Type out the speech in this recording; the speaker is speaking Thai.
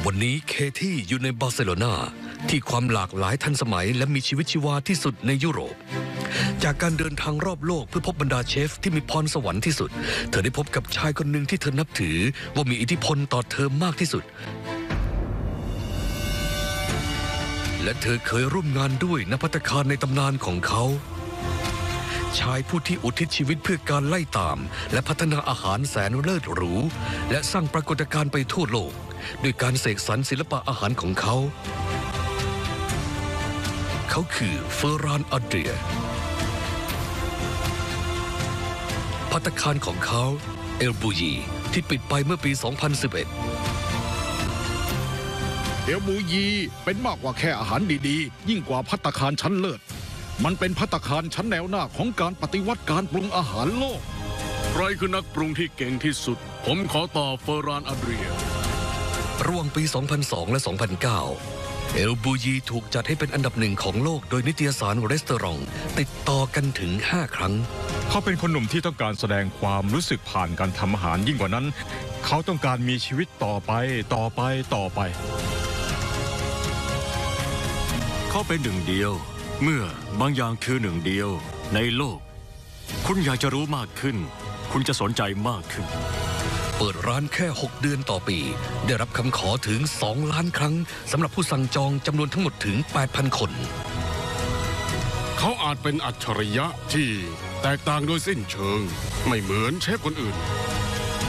วันนี้เคที่อยู่ในบาร์เซโลนาที่ความหลากหลายทันสมัยและมีชีวิตชีวาที่สุดในยุโรปจากการเดินทางรอบโลกเพื่อพบบรรดาเชฟที่มีพรสวรรค์ที่สุดเธอได้พบกับชายคนหนึ่งที่เธอนับถือว่ามีอิทธิพลต่อเธอมากที่สุดและเธอเคยร่วมงานด้วยณภัตตาคารในตำนานของเขาชายผู้ที่อุทิศชีวิตเพื่อการไล่ตามและพัฒนาอาหารแสนเลิศหรูและสร้างปรากฏการณ์ไปทั่วโลกด้วยการเสกสรรศิลปะอาหารของเขาคือเฟอร์ราน อัดเดรียภัตตาคารของเขาเอลบูยีที่ปิดไปเมื่อปี 2011 เอลบูยีเป็นมากกว่าแค่อาหารดีๆยิ่งกว่าภัตตาคารชั้นเลิศมันเป็นภัตตาคารชั้นแนวหน้าของการปฏิวัติการปรุงอาหารโลกใครคือนักปรุงที่เก่งที่สุดผมขอตอบเฟอร์ราน อัดเดรียระหว่างปี 2002 และ 2009 เอลบูยีถูกจัดให้เป็นอันดับหนึ่งของโลกโดยนิตยสารรีสตอรองติดต่อกันถึง 5 ครั้งเขาเป็นคนหนุ่มที่ต้องการแสดงความรู้สึกผ่านการทำอาหารยิ่งกว่านั้นเขาต้องการมีชีวิตต่อไปเขาเป็นหนึ่งเดียวเมื่อบางอย่างคือหนึ่งเดียวในโลกคุณอยากจะรู้มากขึ้นคุณจะสนใจมากขึ้นเปิดร้านแค่ 6 เดือนต่อปีได้รับคำขอถึง 2 ล้านครั้งสำหรับผู้สั่งจองจำนวนทั้งหมดถึง 8,000 คนเขาอาจเป็นอัจฉริยะที่แตกต่างโดยสิ้นเชิงไม่เหมือนเชฟคนอื่น